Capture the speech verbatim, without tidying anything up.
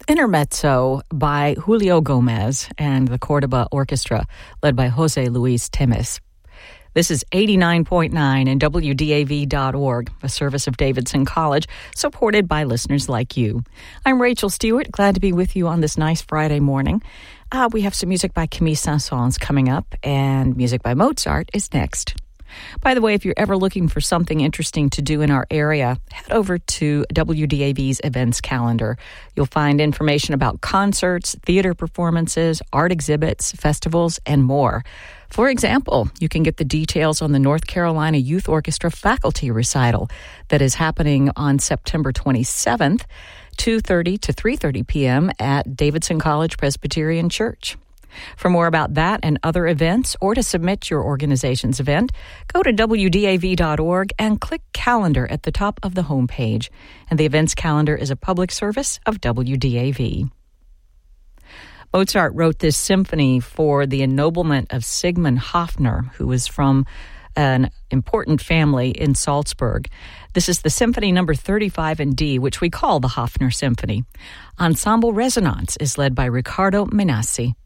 Intermezzo by Julio Gomez and the Cordoba Orchestra, led by Jose Luis Temes. This is eighty-nine point nine and W D A V dot org, a service of Davidson College, supported by listeners like you. I'm Rachel Stewart, glad to be with you on this nice Friday morning. Uh, we have some music by Camille Saint-Saëns coming up, and music by Mozart is next. By the way, if you're ever looking for something interesting to do in our area, head over to W D A V's events calendar. You'll find information about concerts, theater performances, art exhibits, festivals, and more. For example, you can get the details on the North Carolina Youth Orchestra faculty recital that is happening on September twenty-seventh, two thirty to three thirty p.m. at Davidson College Presbyterian Church. For more about that and other events, or to submit your organization's event, go to W D A V dot org and click Calendar at the top of the homepage. And the events calendar is a public service of W D A V. Mozart wrote this symphony for the ennoblement of Sigmund Hofner, who was from an important family in Salzburg. This is the Symphony Number thirty-five in D, which we call the Hofner Symphony. Ensemble Resonance is led by Riccardo Menassi.